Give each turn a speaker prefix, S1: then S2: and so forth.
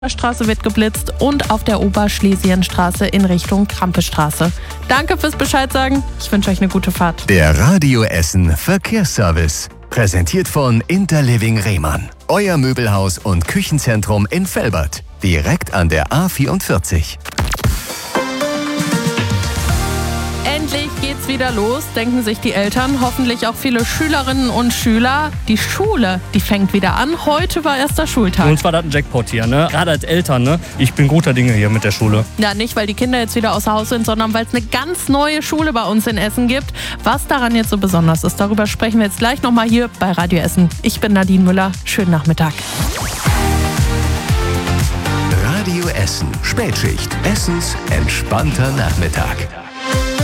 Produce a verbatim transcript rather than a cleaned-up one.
S1: Straße wird geblitzt und auf der Oberschlesienstraße in Richtung Krampestraße. Danke fürs Bescheid sagen. Ich wünsche euch eine gute Fahrt.
S2: Der Radio Essen Verkehrsservice. Präsentiert von Interliving Rehmann. Euer Möbelhaus und Küchenzentrum in Velbert. Direkt an der A vierundvierzig.
S1: Endlich geht's wieder los, denken sich die Eltern, hoffentlich auch viele Schülerinnen und Schüler. Die Schule, die fängt wieder an. Heute war erster Schultag.
S3: Für uns war das ein Jackpot hier, ne? Gerade als Eltern, ne? Ich bin guter Dinge hier mit der Schule.
S1: Ja, nicht, weil die Kinder jetzt wieder außer Haus sind, sondern weil es eine ganz neue Schule bei uns in Essen gibt. Was daran jetzt so besonders ist, darüber sprechen wir jetzt gleich nochmal hier bei Radio Essen. Ich bin Nadine Müller. Schönen Nachmittag.
S2: Radio Essen. Spätschicht. Essens entspannter Nachmittag.